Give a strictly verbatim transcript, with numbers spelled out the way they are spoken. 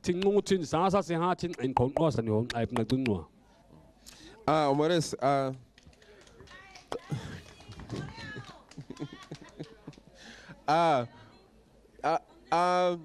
ting ngu tin sa sa se ha tin en kon ko san yo ai na tung no Ah, Maurice, ah ah ah ah